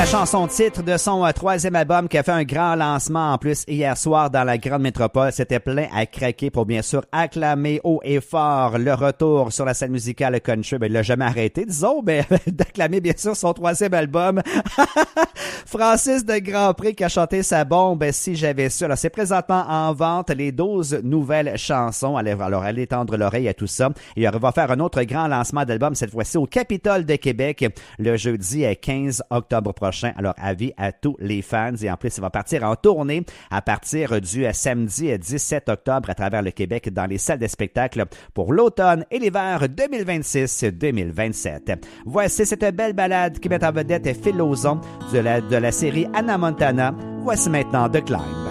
chanson titre de son troisième album qui a fait un grand lancement en plus hier soir dans la grande métropole. C'était plein à craquer pour bien sûr acclamer haut et fort le retour sur la scène musicale country. Ben, il l'a jamais arrêté, disons, mais d'acclamer bien sûr son troisième album. Francis de Grandpré qui a chanté sa bombe Si j'avais su. Alors, c'est présentement en vente les 12 nouvelles chansons. Alors, allez tendre l'oreille à tout ça. Et on va faire un autre grand lancement d'album, cette fois-ci au Capitole de Québec, le jeudi 15 octobre prochain. Alors, avis à tous les fans. Et en plus, il va partir en tournée à partir du samedi 17 octobre à travers le Québec dans les salles de spectacle pour l'automne et l'hiver 2026-2027. Voici cette belle balade qui met en vedette Phil Lauzon de la série Hannah Montana. Voici maintenant The Climb.